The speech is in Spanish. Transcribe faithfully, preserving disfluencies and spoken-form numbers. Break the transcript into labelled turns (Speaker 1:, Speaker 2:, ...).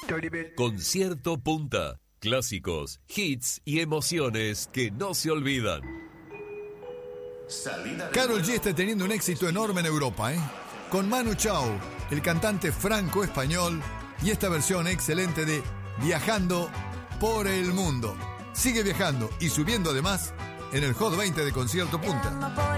Speaker 1: Concierto Punta. Clásicos, hits y emociones que no se olvidan.
Speaker 2: Karol G está teniendo un éxito enorme en Europa, ¿eh? Con Manu Chao, el cantante franco-español, y esta versión excelente de Viajando por el Mundo. Sigue viajando y subiendo además en el Hot veinte de Concierto Punta.